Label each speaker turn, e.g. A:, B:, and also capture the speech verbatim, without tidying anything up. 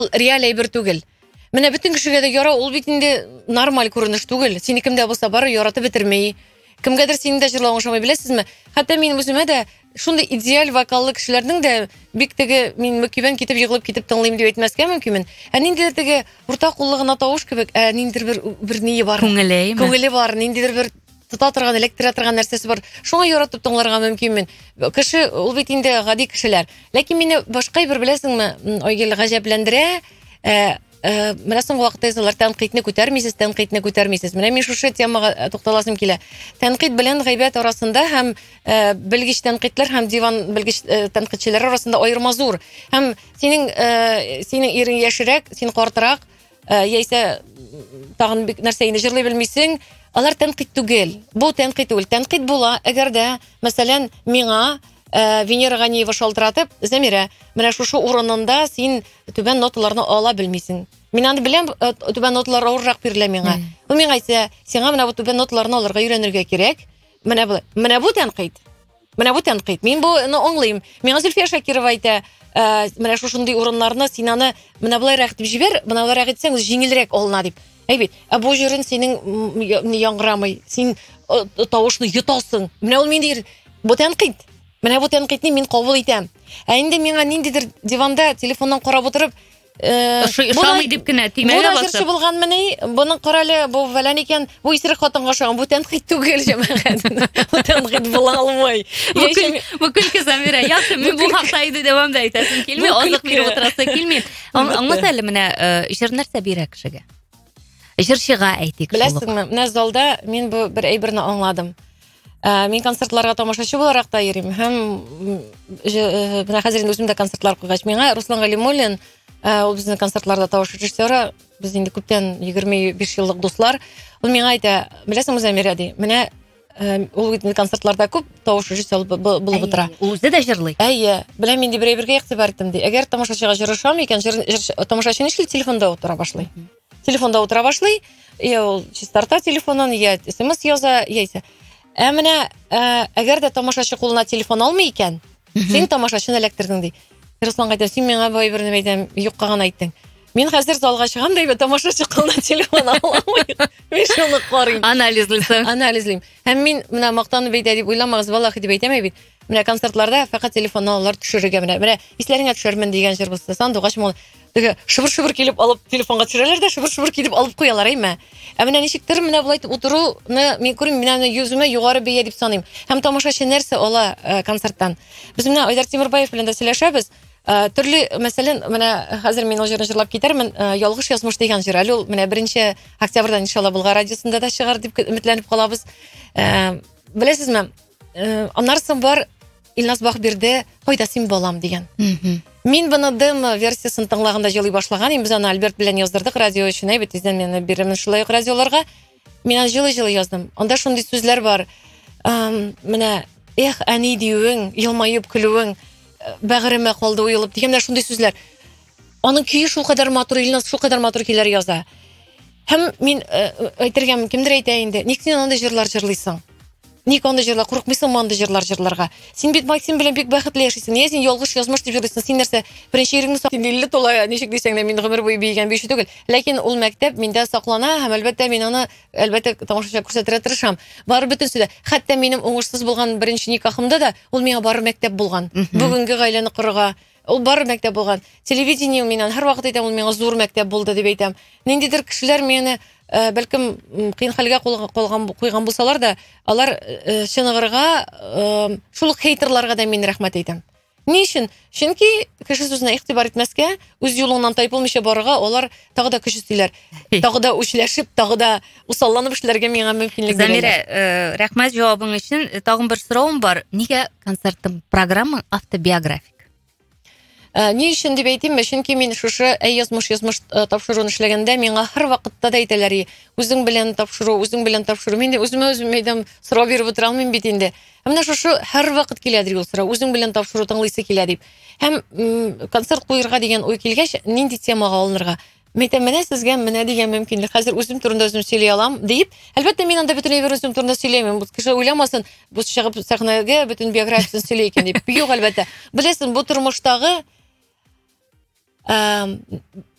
A: реаль әйбер түгел. Менә бөтен кешегә дә яра, ул бит инде нормаль күренеш түгел. Синекемдә булса бары яратып бетермәй. Кемгәдер синең дә җырлавың ошамый, беләсезме? Хәтта минем үземә дә шундый идеаль вокаллы кешеләрнең дә бик теге мин мөкибән китеп егылып китеп тыңлыйм дип әйтмәскә мөмкинмен. Ә ниндидер теге урта куллыгына тавыш кебек, ә ниндидер бер бер ние бар.
B: Күңеле,
A: Күңеле бар, ниндидер бер тота торган, электра торган нәрсәсе бар. Шуңа яратып тыңларга мөмкинмен. Кеше ул бит инде гади кешеләр. Ләкин мине башка бер беләсеңме, Айгөл, гаҗәпләндерә. Менә соңгы вакытта язалар, тәнкыйтьне күтәрмисез, тәнкыйтьне күтәрмисез. Менә мин шушы темага тукталасым килә. Тәнкыйть белән гайбәт арасында һәм белгеч тәнкыйтьләр һәм диван белгеч тәнкыйтьчеләр арасында аерма зур. Һәм синең синең ирең яшерәк, син картырак, яисә тагын бик нәрсә инде җырлый белмисең, алар тәнкыйть түгел. Бу тәнкыйть түгел. Тәнкыйть була, әгәр дә, мәсәлән, миңа Венера Ганиева шалтыратып, Замира, менә шушы урынында син түбән ноталарны ала белмисең. Мин аны беләм, түбән ноталар авыррак бирелә миңа. Ул миңа әйтсә, сиңа менә бу түбән ноталарны алырга өйрәнергә кирәк. Менә бу, менә бу тәнкыйть. Менә бу тәнкыйть. Мин буны аңлыйм. Миңа Зөлфия Шакирова әйтә, менә шушындый урыннарны син аны менә булайрак итеп җибәр, менә булайрак итсәң җиңелрәк алына дип. Әйбит, ә бу җырын синең яңгырамый, син тавышны йотасың. Менә ул миндир бу тәнкыйть. Менә бу тәнкыйтьне мин кабул итәм. Ә инде миңа ниндидер диванда телефоннан карап утырып,
B: шамый дип кенә тимәгә
A: басып. Бу җырчы булган менә, буның карале, бу фәлән икән, бу исерек хатынга ошаган, бу тәнкыйть түгел җәмәгать. Бу тәнкыйть була алмый.
B: Бу көнке Замира, яхшы, мин бу хакта иде дәвамда әйтәсем килми, азык биреп утырасы килми. Аңласа әле менә җыр нәрсә бирә кешегә? Җырчыга әйтик шул.
A: Беләсезме, менә залда мин бу бер әйберне аңладым. Мин концертларга тамашачы буларак та йөрим. Һәм менә хәзер инде үземдә концертлар куйгач, миңа Руслан Галимуллин, ул безнең концертларда тавыш режиссеры, без инде күптән егерме биш еллык дуслар. Ул миңа әйтә, беләсеңме, Замира ди, менә ул концертларда күп тавыш режиссер булып утыра.
B: Ул үзе дә җырлый.
A: Әйе, беләм, мин ди бер-бергә игътибар иттем ди. Әгәр тамашачыга җырышам икән, тамашачы нишле телефонда утыра башлый. Телефонда утыра башлый, я ул чистарта телефонын, я смс яза, яисә. Ә менә әгәр дә тамашачы кулына телефон алмый икән, син тамашачыны эләктердең ди. Русланга әйтә, син миңа бай берне әйтәм, юкка гына әйттең. Мин хәзер залга чыгам да, тамашачы кулына телефон алмый. Мин шуны карыйм.
B: Анализлыйсың.
A: Анализлыйм. Һәм мин менә мактанып әйтә дип уйламагыз, валлаһи дип әйтәм бит. Менә концертларда фақат телефонны алар төшерергә менә. Менә исләреңә төшермен дигән җыр булса, сандугач мул. Теге шыбыр-шыбыр килеп алып телефонга төшерәләр дә шыбыр-шыбыр килеп алып куялар, әйме. Ә менә ничектер менә булай утыруны мин күрим, менә йөземә югары бия дип саныйм. Һәм тамашачы нәрсә ала концерттан. Без менә Айдар Тимербаев белән дә сөйләшәбез. Төрле, мәсәлән, менә хәзер мин ул җырны җырлап китәрмен, ялгыш язмыш дигән җыр. Әле ул менә беренче октябрьдә иншалла Болгар радиосында да чыгар дип өметләнеп калабыз. Беләсезме? Аннарсын бар Илназ Бахбирде "Кайда син балам" дигән. Мин буны демо версиясын тыңлаганда җырлый башлаган, без аны Альберт белән яздырдык радио өчен, әйбит, тиздән менә биремен шулай ук радиоларга. Мин аны җылы-җылы яздым. Анда шундый сүзләр бар. Менә "Эх, әни диюең, елмаеп көлүең, бәгыремә калды уелып" дигән шундый сүзләр. Аның көе шул кадәр матур, Илназ шул кадәр матур көйләр яза. Һәм мин әйтергә кемдер әйтә инде, ник син анда җырлар җырлыйсың? Ник анда җырлар, курыкмыйсың анда җырлар җырларга? Син бит Максим белән бик бәхетле яшисең. Нигә син ялгыш язмыш дип җырлыйсың? Син нәрсә, беренче иреңне син илле тола, ничек дисәң дә, мин гомер буе бигән биш түгел. Ләкин ул мәктәп миндә саклана һәм әлбәттә мин аны әлбәттә тамашачыга күрсәтергә тырышам. Бары бөтен сүздә. Хәтта минем уңышсыз булган беренче никахымда да ул миңа бары мәктәп булган. Бүгенге гаиләне корырга ул бары мәктәп булган. Телевидение миннән һәр вакыт әйтәм, ул миңа зур мәктәп булды дип әйтәм. Ниндидер кешеләр мине бәлкем кыен хәлгә калган куйган булсалар да, алар чыныгырга, шул хейтерларга да мин рәхмәт әйтәм. Ни өчен? Чөнки кеше сүзенә игътибар итмәскә, үз юлыңнан тайпылмыйча барырга, алар тагы да көч сөйләр. Тагы да үчләшеп, тагы да усалланып эшләргә миңа мөмкинлек бирә.
B: Замира, рәхмәт җавабың өчен. Тагын бер соравым бар. Нигә концертым программа автобиографик?
A: Ни өчен дип әйтим, чөнки мин шушы әй язмыш язмыш тапшыруын эшләгәндә миңа һәр вакытта да әйтәләр, үзең белән тапшыру, үзең белән тапшыру. Мин дә үземә үзем әйтәм, сорау биреп утыра алмыйм бит инде. Менә шушы һәр вакыт киләдер ул сорау, үзең белән тапшыру тыңлыйсы килә дип. Һәм концерт куярга дигән уй килгәч, нинди темага алынырга? Мәйтәм, менә сезгә менә дигән мөмкинлек. Хәзер үзем турында үзем сөйли алам дип. Әлбәттә мин анда бөтен әйбер үзем турында сөйләмим. Бу кеше уйламасын, бу чыгып сәхнәгә бөтен биографиясын сөйли икән дип. Юк, әлбәттә. Беләсең, бу тормыштагы ә,